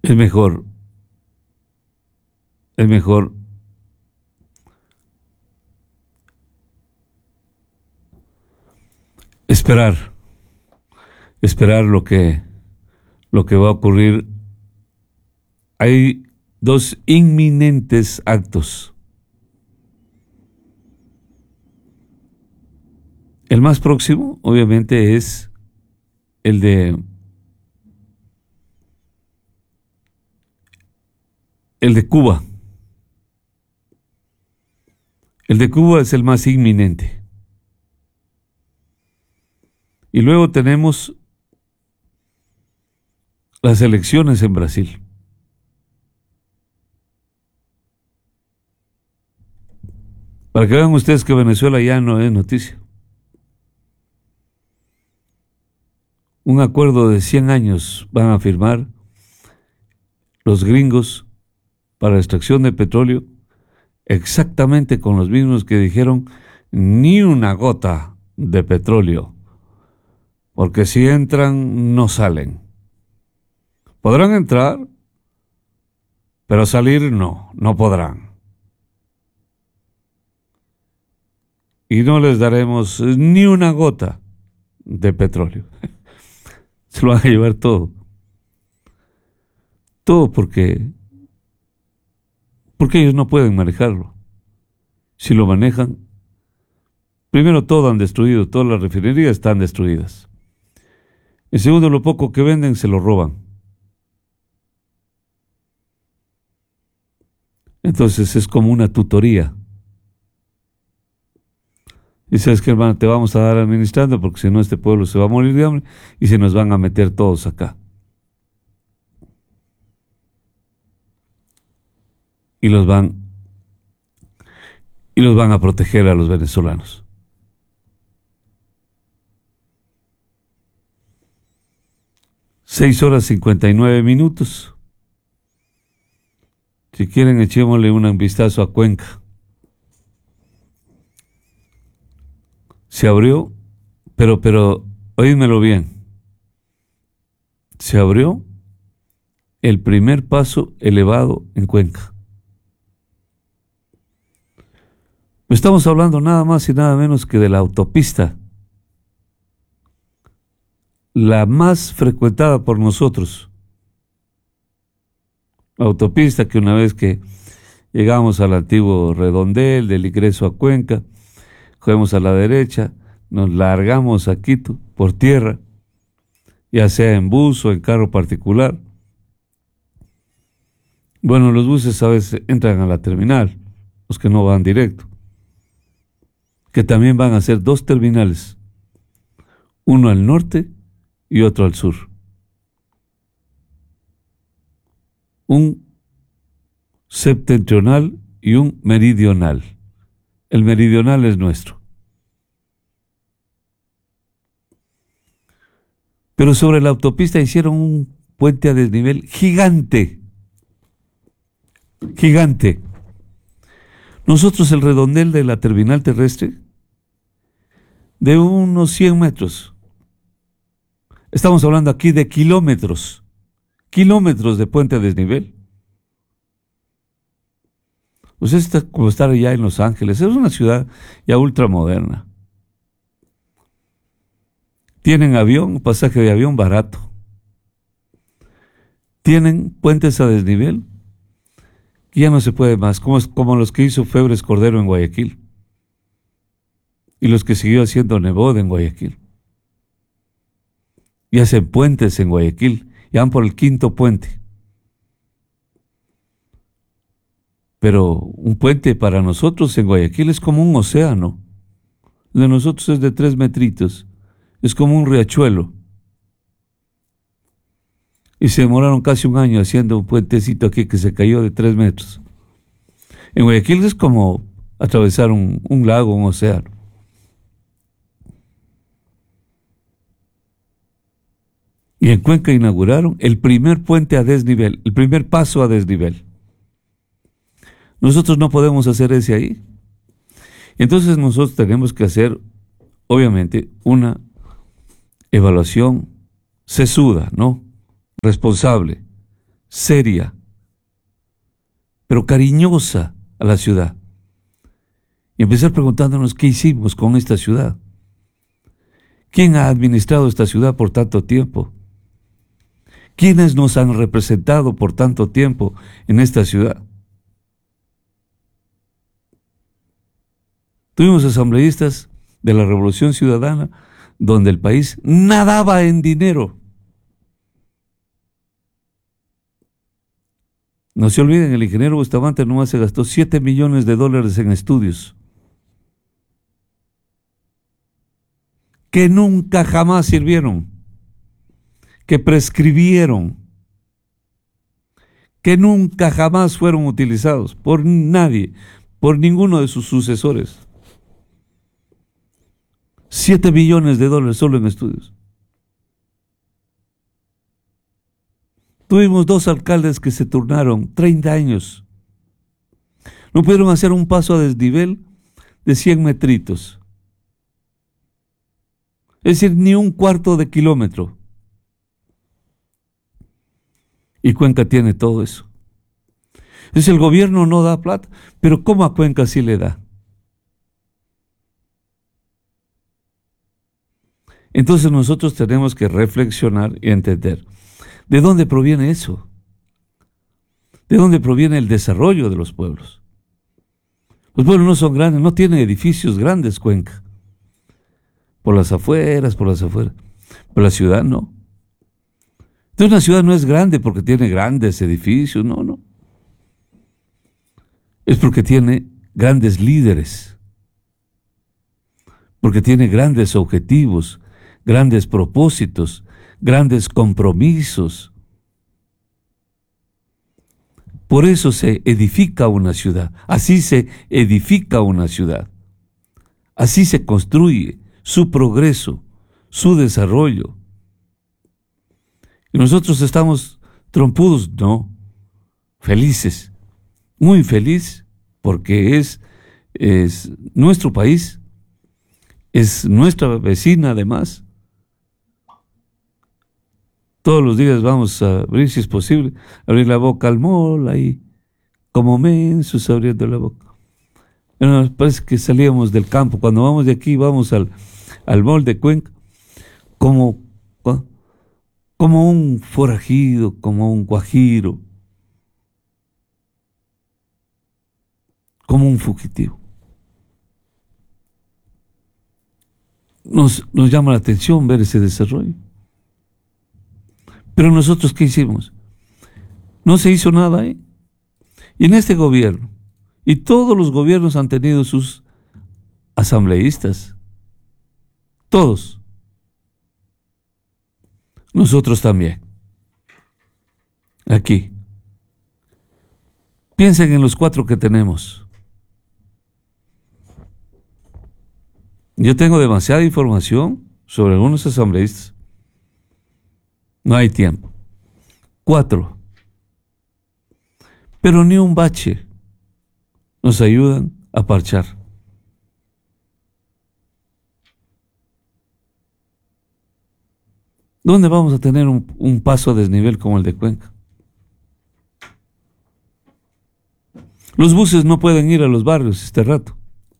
es mejor, es mejor esperar lo que va a ocurrir. Hay dos inminentes actos. El más próximo, obviamente, es el de Cuba. El de Cuba es el más inminente. Y luego tenemos las elecciones en Brasil. Para que vean ustedes que Venezuela ya no es noticia. Un acuerdo de 100 años van a firmar los gringos para la extracción de petróleo, exactamente con los mismos que dijeron ni una gota de petróleo, porque si entran no salen. Podrán entrar, pero salir no podrán. Y no les daremos ni una gota de petróleo. Se lo van a llevar todo. Todo porque ellos no pueden manejarlo. Si lo manejan, primero todo han destruido, todas las refinerías están destruidas. En segundo, lo poco que venden se lo roban. Entonces es como una tutoría. Y sabes que, hermano, te vamos a dar administrando porque si no este pueblo se va a morir de hambre y se nos van a meter todos acá. Y los van a proteger a los venezolanos. Seis horas 59 minutos. Si quieren, echémosle un vistazo a Cuenca. Se abrió, pero oídmelo bien. Se abrió el primer paso elevado en Cuenca. Estamos hablando nada más y nada menos que de la autopista, la más frecuentada por nosotros. La autopista que una vez que llegamos al antiguo redondel del ingreso a Cuenca, cogemos a la derecha, nos largamos a Quito por tierra, ya sea en bus o en carro particular. Bueno, los buses a veces entran a la terminal, los que no van directo, que también van a ser dos terminales, uno al norte y otro al sur. Un septentrional y un meridional. El meridional es nuestro. Pero sobre la autopista hicieron un puente a desnivel gigante. Gigante. Nosotros el redondel de la terminal terrestre de unos 100 metros. Estamos hablando aquí de kilómetros. Kilómetros de puente a desnivel. Usted está como estar allá en Los Ángeles. Es una ciudad ya ultramoderna. Tienen avión, pasaje de avión barato. Tienen puentes a desnivel que ya no se puede más, como los que hizo Febres Cordero en Guayaquil y los que siguió haciendo Nebot en Guayaquil. Y hacen puentes en Guayaquil, ya van por el 5.º puente. Pero un puente para nosotros en Guayaquil es como un océano. El de nosotros es de 3 metritos. Es como un riachuelo. Y se demoraron casi un año haciendo un puentecito aquí que se cayó de 3 metros. En Guayaquil es como atravesar un lago, un océano. Y en Cuenca inauguraron el primer puente a desnivel, el primer paso a desnivel. Nosotros no podemos hacer ese ahí. Entonces nosotros tenemos que hacer, obviamente, una evaluación sesuda, ¿no? Responsable, seria, pero cariñosa a la ciudad. Y empezar preguntándonos qué hicimos con esta ciudad. ¿Quién ha administrado esta ciudad por tanto tiempo? ¿Quiénes nos han representado por tanto tiempo en esta ciudad? Tuvimos asambleístas de la Revolución Ciudadana donde el país nadaba en dinero. No se olviden, el ingeniero Bustamante nomás se gastó $7 millones en estudios que nunca jamás sirvieron, que prescribieron, que nunca jamás fueron utilizados por nadie, por ninguno de sus sucesores. $7 millones solo en estudios. Tuvimos 2 alcaldes que se turnaron 30 años. No pudieron hacer un paso a desnivel de 100 metritos. Es decir, ni un cuarto de kilómetro. Y Cuenca tiene todo eso. Es el gobierno no da plata, pero ¿cómo a Cuenca sí le da? Entonces nosotros tenemos que reflexionar y entender de dónde proviene eso, de dónde proviene el desarrollo de los pueblos. Los pueblos no son grandes, no tienen edificios grandes Cuenca. Por las afueras, pero la ciudad no. Entonces una ciudad no es grande porque tiene grandes edificios, no. Es porque tiene grandes líderes, porque tiene grandes objetivos, grandes propósitos, grandes compromisos. Por eso se edifica una ciudad, así se edifica una ciudad, así se construye su progreso, su desarrollo. Y nosotros estamos trompudos, no, felices, muy feliz, porque es nuestro país, es nuestra vecina además. Todos los días vamos a abrir, si es posible, abrir la boca al mall, ahí, como mensos abriendo la boca. Bueno, parece que salíamos del campo. Cuando vamos de aquí, vamos al mall de Cuenca, como un forajido, como un guajiro, como un fugitivo. Nos llama la atención ver ese desarrollo. Pero nosotros, ¿qué hicimos? No se hizo nada, ¿eh? Y en este gobierno, y todos los gobiernos han tenido sus asambleístas, todos. Nosotros también. Aquí. Piensen en los 4 que tenemos. Yo tengo demasiada información sobre algunos asambleístas. No hay tiempo. 4. Pero ni un bache nos ayudan a parchar. ¿Dónde vamos a tener un paso a desnivel como el de Cuenca? Los buses no pueden ir a los barrios este rato.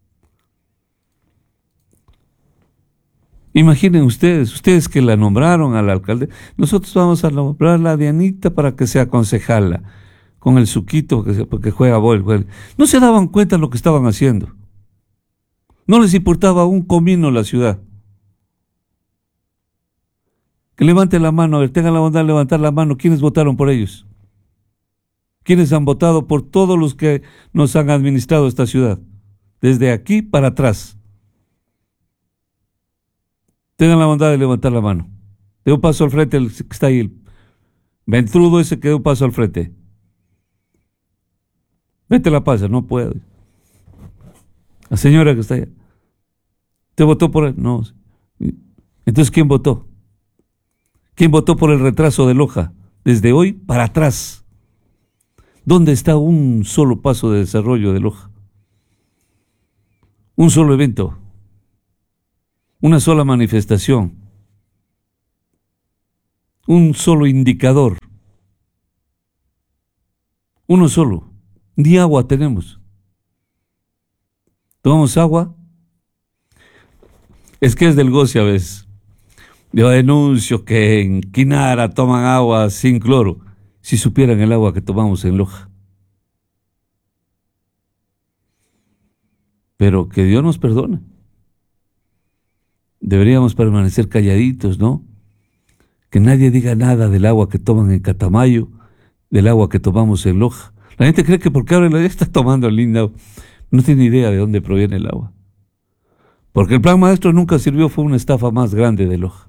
Imaginen ustedes que la nombraron al alcalde. Nosotros vamos a nombrarla a Dianita para que sea concejala, con el suquito porque juega voleibol. No se daban cuenta de lo que estaban haciendo. No les importaba un comino la ciudad. Que levanten la mano, a ver, tengan la bondad de levantar la mano. ¿Quiénes votaron por ellos? ¿Quiénes han votado por todos los que nos han administrado esta ciudad? Desde aquí para atrás. Tengan la bondad de levantar la mano. De un paso al frente, el que está ahí, el ventrudo ese que de un paso al frente. Vete la pasa, no puedo. La señora que está allá. ¿Te votó por él? No. Entonces, ¿quién votó? ¿Quién votó por el retraso de Loja? Desde hoy para atrás. ¿Dónde está un solo paso de desarrollo de Loja? Un solo evento. Una sola manifestación. Un solo indicador. Uno solo. Ni agua tenemos. Tomamos agua. Es que es del goce a veces. Yo denuncio que en Quinara toman agua sin cloro. Si supieran el agua que tomamos en Loja. Pero que Dios nos perdone. Deberíamos permanecer calladitos, ¿no? Que nadie diga nada del agua que toman en Catamayo, del agua que tomamos en Loja. La gente cree que porque ahora la está tomando el Lindau, no tiene idea de dónde proviene el agua. Porque el plan maestro nunca sirvió, fue una estafa más grande de Loja.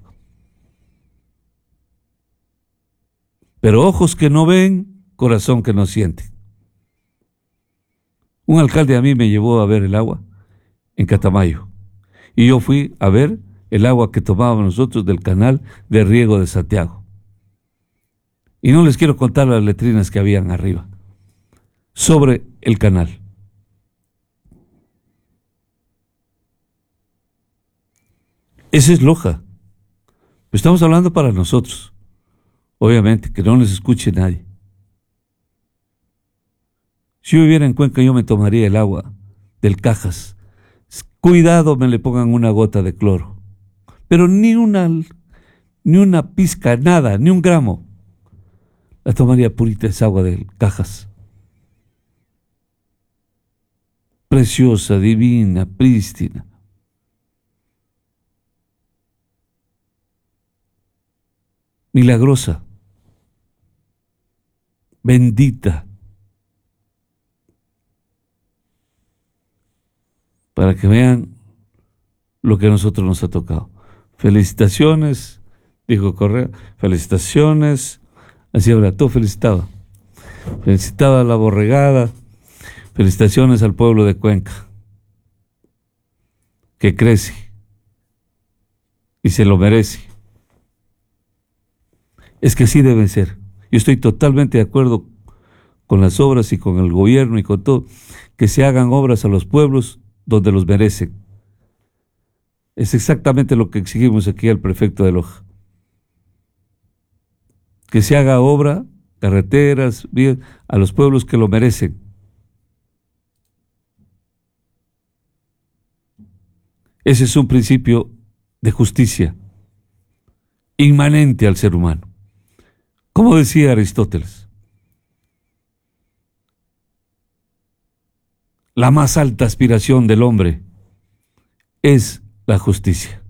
Pero ojos que no ven, corazón que no siente. Un alcalde a mí me llevó a ver el agua en Catamayo. Y yo fui a ver el agua que tomábamos nosotros del canal de riego de Santiago. Y no les quiero contar las letrinas que habían arriba, sobre el canal. Esa es Loja. Estamos hablando para nosotros. Obviamente, que no les escuche nadie. Si yo viviera en Cuenca, yo me tomaría el agua del Cajas. Cuidado me le pongan una gota de cloro. Pero ni una pizca, nada, ni un gramo. La tomaría purita, esa agua del Cajas. Preciosa, divina, prístina. Milagrosa. Bendita. Para que vean lo que a nosotros nos ha tocado. Felicitaciones, dijo Correa, felicitaciones. Así habla, todo felicitaba. Felicitaba a la borregada. Felicitaciones al pueblo de Cuenca, que crece y se lo merece. Es que así debe ser. Yo estoy totalmente de acuerdo con las obras y con el gobierno y con todo, que se hagan obras a los pueblos donde los merecen. Es exactamente lo que exigimos aquí al prefecto de Loja. Que se haga obra, carreteras, vías, a los pueblos que lo merecen. Ese es un principio de justicia inmanente al ser humano. Como decía Aristóteles, la más alta aspiración del hombre es la justicia.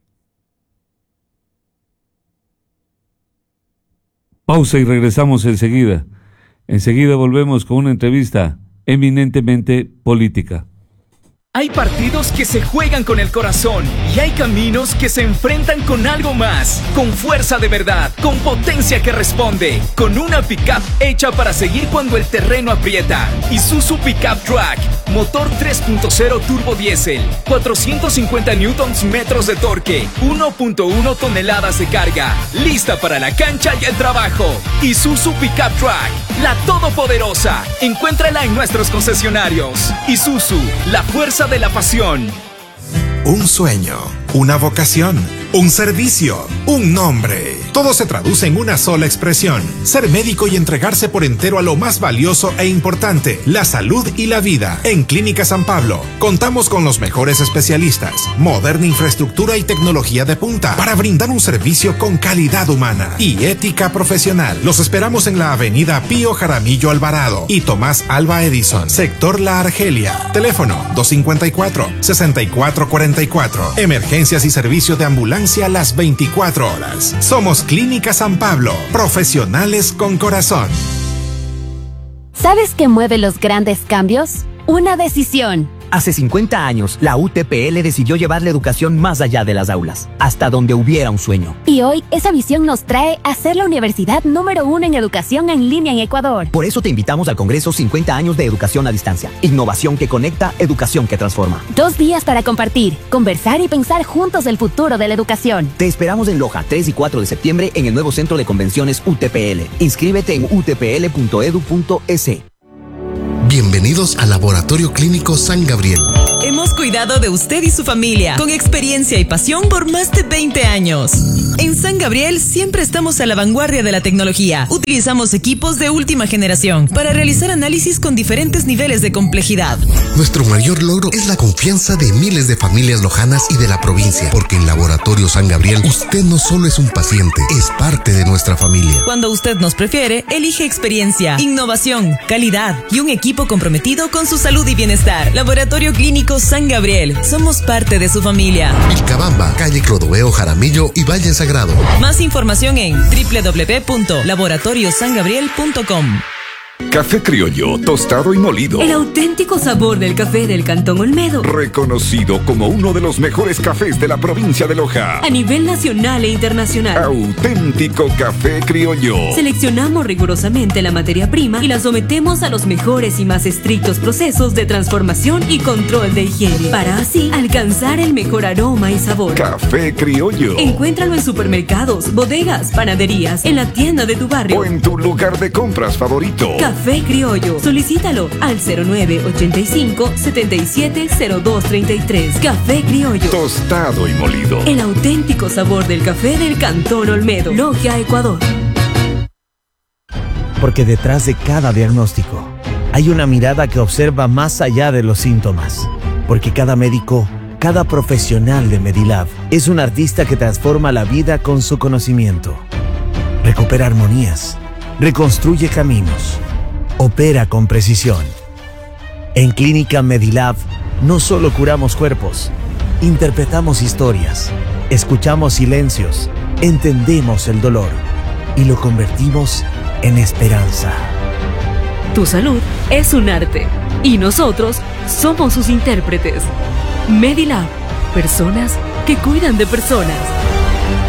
Pausa y regresamos enseguida. Enseguida volvemos con una entrevista eminentemente política. Hay partidos que se juegan con el corazón y hay caminos que se enfrentan con algo más, con fuerza de verdad, con potencia que responde, con una pickup hecha para seguir cuando el terreno aprieta. Isuzu Pickup Track, motor 3.0 turbo diésel, 450 newtons metros de torque, 1.1 toneladas de carga, lista para la cancha y el trabajo. Isuzu Pickup Track, la todopoderosa. Encuéntrala en nuestros concesionarios. Isuzu, la fuerza de la pasión. Un sueño, una vocación, un servicio, un nombre. Todo se traduce en una sola expresión: ser médico y entregarse por entero a lo más valioso e importante, la salud y la vida. En Clínica San Pablo contamos con los mejores especialistas, moderna infraestructura y tecnología de punta para brindar un servicio con calidad humana y ética profesional. Los esperamos en la avenida Pío Jaramillo Alvarado y Tomás Alva Edison, sector La Argelia. Teléfono 254-6444. Emergencias y servicio de ambulancia las 24 horas. Somos Clínica San Pablo, profesionales con corazón. ¿Sabes qué mueve los grandes cambios? Una decisión. Hace 50 años, la UTPL decidió llevar la educación más allá de las aulas, hasta donde hubiera un sueño. Y hoy, esa visión nos trae a ser la universidad número 1 en educación en línea en Ecuador. Por eso te invitamos al Congreso 50 años de educación a distancia. Innovación que conecta, educación que transforma. 2 días para compartir, conversar y pensar juntos el futuro de la educación. Te esperamos en Loja, 3 y 4 de septiembre en el nuevo Centro de Convenciones UTPL. Inscríbete en utpl.edu.es. Bienvenidos al Laboratorio Clínico San Gabriel. Hemos cuidado de usted y su familia con experiencia y pasión por más de 20 años. En San Gabriel siempre estamos a la vanguardia de la tecnología. Utilizamos equipos de última generación para realizar análisis con diferentes niveles de complejidad. Nuestro mayor logro es la confianza de miles de familias lojanas y de la provincia, porque en Laboratorio San Gabriel usted no solo es un paciente, es parte de nuestra familia. Cuando usted nos prefiere, elige experiencia, innovación, calidad y un equipo comprometido con su salud y bienestar. Laboratorio Clínico San Gabriel. Somos parte de su familia. Vilcabamba, calle Clodoveo Jaramillo y Valle Sagrado. Más información en www.laboratoriosangabriel.com. Café criollo, tostado y molido. El auténtico sabor del café del Cantón Olmedo. Reconocido como uno de los mejores cafés de la provincia de Loja. A nivel nacional e internacional. Auténtico café criollo. Seleccionamos rigurosamente la materia prima y la sometemos a los mejores y más estrictos procesos de transformación y control de higiene, para así alcanzar el mejor aroma y sabor. Café criollo. Encuéntralo en supermercados, bodegas, panaderías, en la tienda de tu barrio o en tu lugar de compras favorito. Café criollo. Solicítalo al 0985-770233. Café criollo. Tostado y molido. El auténtico sabor del café del Cantón Olmedo. Logia, Ecuador. Porque detrás de cada diagnóstico hay una mirada que observa más allá de los síntomas. Porque cada médico, cada profesional de Medilab es un artista que transforma la vida con su conocimiento. Recupera armonías, reconstruye caminos, opera con precisión. En Clínica Medilab no solo curamos cuerpos, interpretamos historias, escuchamos silencios, entendemos el dolor y lo convertimos en esperanza. Tu salud es un arte y nosotros somos sus intérpretes. Medilab, personas que cuidan de personas.